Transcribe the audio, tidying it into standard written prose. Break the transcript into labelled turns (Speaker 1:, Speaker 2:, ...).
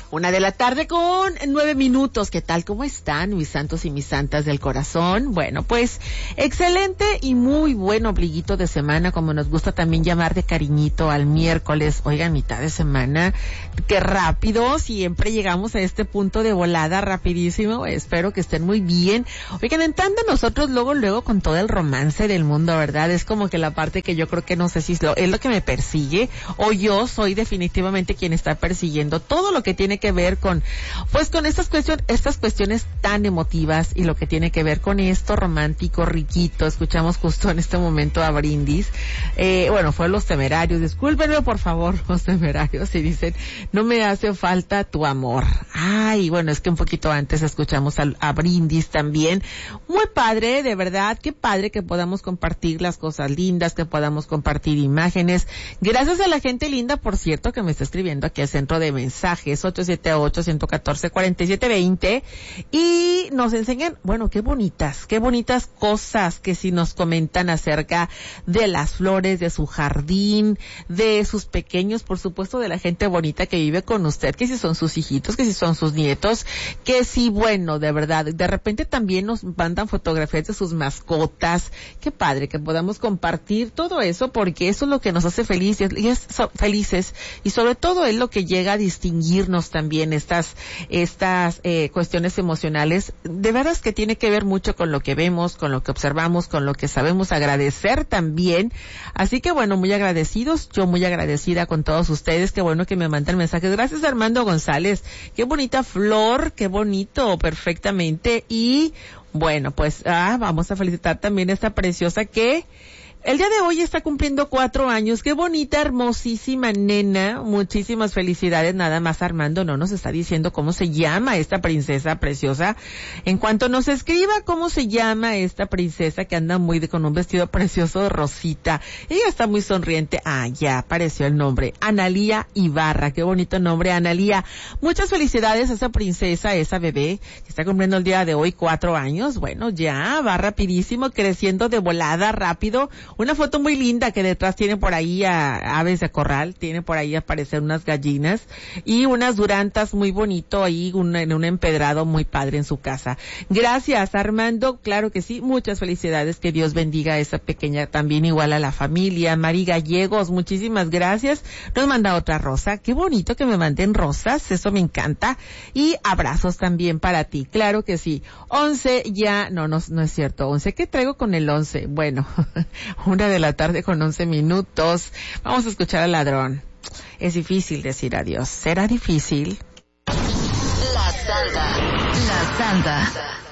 Speaker 1: 1:00 con 9 minutos. ¿Qué tal? ¿Cómo están, mis santos y mis santas del corazón? Bueno, pues, excelente y muy buen ombliguito de semana, como nos gusta también llamar de cariñito al miércoles. Oigan, mitad de semana, qué rápido, siempre llegamos a este punto de volada, rapidísimo. Espero que estén muy bien. Oigan, entrando nosotros luego con todo el romance del mundo, ¿verdad? Es como que la parte que yo creo que no sé si es lo que me persigue, o yo soy definitivamente quien está persiguiendo todo lo que tiene que ver con, pues, con estas cuestiones tan emotivas y lo que tiene que ver con esto romántico, riquito. Escuchamos justo en este momento a Brindis. Bueno, fue Los Temerarios. Discúlpenme, por favor, Los Temerarios, y dicen, no me hace falta tu amor. Ay, bueno, es que un poquito antes escuchamos a Brindis también. Muy padre, de verdad, qué padre que podamos compartir las cosas lindas, que podamos compartir imágenes. Gracias a la gente linda, por cierto, que me está escribiendo aquí al centro de mensajes, 878-114-4720, y nos enseñan, bueno, qué bonitas cosas que si nos comentan acerca de las flores, de su jardín, de sus pequeños, por supuesto, de la gente bonita que vive con usted, que si son sus hijitos, que si son sus nietos, que si, bueno, de verdad, de repente también nos mandan fotografías de sus mascotas. Qué padre que podamos compartir todo eso, porque eso es lo que nos hace felices, y sobre todo es lo que llega a distinguirnos también, estas cuestiones emocionales. De verdad es que tiene que ver mucho con lo que vemos, con lo que observamos, con lo que sabemos agradecer también. Así que bueno, muy agradecidos, yo muy agradecida con todos ustedes. Qué bueno que me mandan mensajes. Gracias, Armando González. Qué bonita flor, qué bonito, perfectamente. Y bueno, pues vamos a felicitar también a esta preciosa que el día de hoy está cumpliendo 4 años. Qué bonita, hermosísima nena. Muchísimas felicidades. Nada más, Armando no nos está diciendo cómo se llama esta princesa preciosa. En cuanto nos escriba cómo se llama esta princesa que anda con un vestido precioso de rosita. Ella está muy sonriente. Ya apareció el nombre. Analía Ibarra. Qué bonito nombre, Analía. Muchas felicidades a esa princesa, a esa bebé que está cumpliendo el día de hoy 4 años. Bueno, ya va rapidísimo, creciendo de volada, rápido. Una foto muy linda que detrás tiene por ahí a aves de corral, tiene por ahí aparecer unas gallinas y unas durantas muy bonito ahí en un empedrado muy padre en su casa. Gracias, Armando, claro que sí, muchas felicidades, que Dios bendiga a esa pequeña, también igual a la familia. Mari Gallegos, muchísimas gracias, nos manda otra rosa. Qué bonito que me manden rosas, eso me encanta, y abrazos también para ti, claro que sí. 11 ya, no es cierto, 11, ¿qué traigo con el 11? Bueno, 1:00 con 11 minutos. Vamos a escuchar al ladrón. Es difícil decir adiós. ¿Será difícil?
Speaker 2: La Santa.